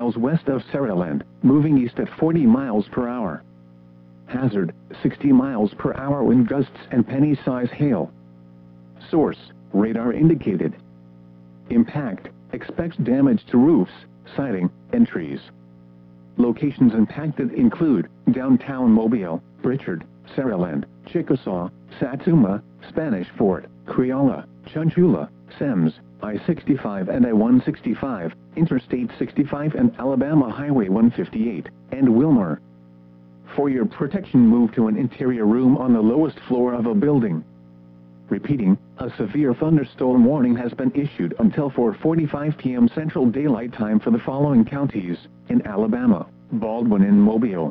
miles west of Saraland, moving east at 40 miles per hour. Hazard, 60 miles per hour wind gusts and penny-size hail. Source, radar indicated. Impact, expects damage to roofs, siding, and trees. Locations impacted include downtown Mobile, Pritchard, Saraland, Chickasaw, Satsuma, Spanish Fort, Creola, Chunchula, Semmes, I-65 and I-165, Interstate 65 and Alabama Highway 158, and Wilmer. For your protection, move to an interior room on the lowest floor of a building. Repeating, a severe thunderstorm warning has been issued until 4:45 p.m. Central Daylight Time for the following counties in Alabama: Baldwin and Mobile.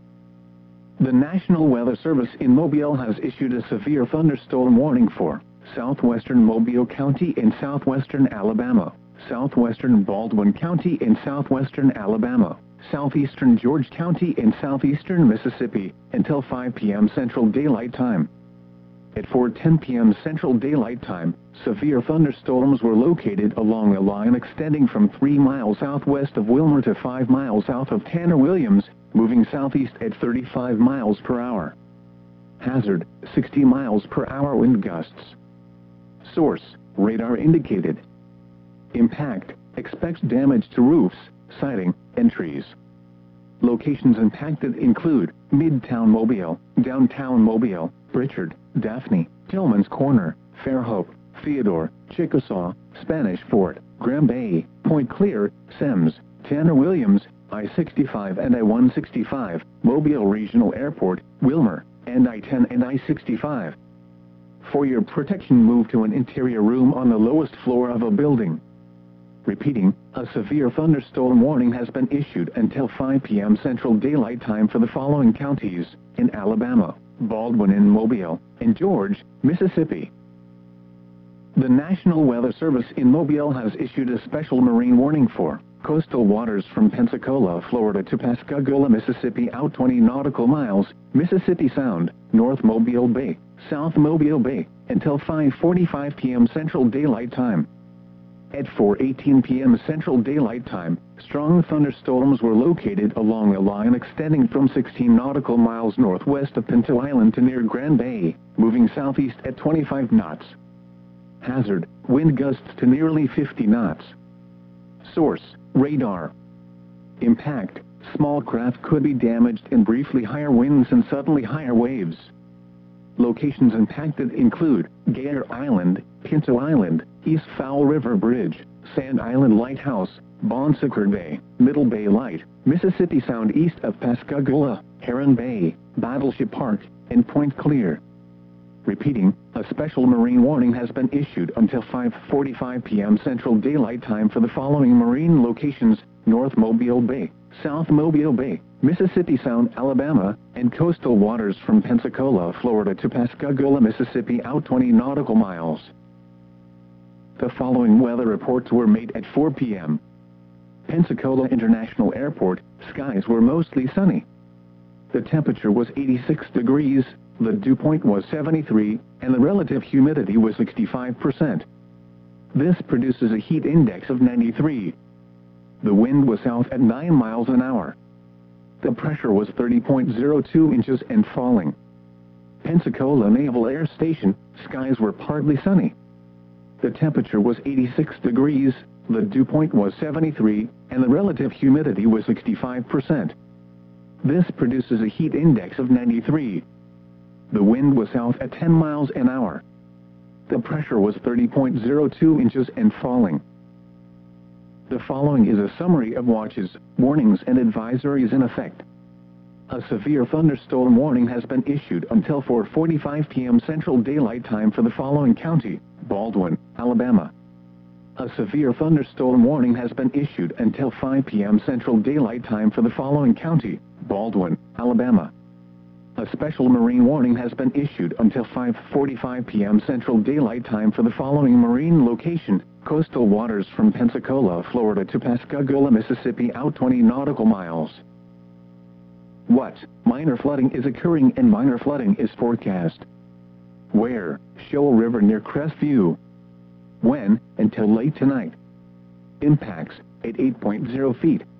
The National Weather Service in Mobile has issued a severe thunderstorm warning for southwestern Mobile County in southwestern Alabama, southwestern Baldwin County in southwestern Alabama, southeastern George County in southeastern Mississippi, until 5 p.m. Central Daylight Time. At 4:10 p.m. Central Daylight Time, severe thunderstorms were located along a line extending from 3 miles southwest of Wilmer to 5 miles south of Tanner Williams, moving southeast at 35 miles per hour. Hazard, 60 miles per hour wind gusts. Source, radar indicated. Impact, expects damage to roofs, siding, and trees. Locations impacted include Midtown Mobile, Downtown Mobile, Pritchard, Daphne, Tillman's Corner, Fairhope, Theodore, Chickasaw, Spanish Fort, Graham Bay, Point Clear, Semmes, Tanner Williams, I-65 and I-165, Mobile Regional Airport, Wilmer, and I-10 and I-65. For your protection, move to an interior room on the lowest floor of a building. Repeating, a severe thunderstorm warning has been issued until 5 p.m. Central Daylight Time for the following counties in Alabama: Baldwin and Mobile, and George, Mississippi. The National Weather Service in Mobile has issued a special marine warning for coastal waters from Pensacola, Florida to Pascagoula, Mississippi out 20 nautical miles, Mississippi Sound, North Mobile Bay, South Mobile Bay, until 5:45 p.m. Central Daylight Time. At 4:18 p.m. Central Daylight Time, strong thunderstorms were located along a line extending from 16 nautical miles northwest of Pinto Island to near Grand Bay, moving southeast at 25 knots. Hazard, wind gusts to nearly 50 knots. Source, radar. Impact, small craft could be damaged in briefly higher winds and suddenly higher waves. Locations impacted include Gator Island, Pinto Island, East Fowl River Bridge, Sand Island Lighthouse, Bon Secours Bay, Middle Bay Light, Mississippi Sound east of Pascagoula, Heron Bay, Battleship Park, and Point Clear. Repeating, a special marine warning has been issued until 5:45 p.m. Central Daylight Time for the following marine locations: North Mobile Bay, South Mobile Bay, Mississippi Sound, Alabama, and coastal waters from Pensacola, Florida to Pascagoula, Mississippi out 20 nautical miles. The following weather reports were made at 4 p.m. Pensacola International Airport, skies were mostly sunny. The temperature was 86 degrees, the dew point was 73, and the relative humidity was 65%. This produces a heat index of 93. The wind was south at 9 miles an hour. The pressure was 30.02 inches and falling. Pensacola Naval Air Station, skies were partly sunny. The temperature was 86 degrees, the dew point was 73, and the relative humidity was 65%. This produces a heat index of 93. The wind was south at 10 miles an hour. The pressure was 30.02 inches and falling. The following is a summary of watches, warnings and advisories in effect. A severe thunderstorm warning has been issued until 4:45 p.m. Central Daylight Time for the following county: Baldwin, Alabama. A severe thunderstorm warning has been issued until 5 p.m. Central Daylight Time for the following county: Baldwin, Alabama. A special marine warning has been issued until 5:45 p.m. Central Daylight Time for the following marine location: coastal waters from Pensacola, Florida to Pascagoula, Mississippi out 20 nautical miles. What? Minor flooding is occurring and minor flooding is forecast. Where? Shoal River near Crestview. When? Until late tonight. Impacts: at 8.0 feet.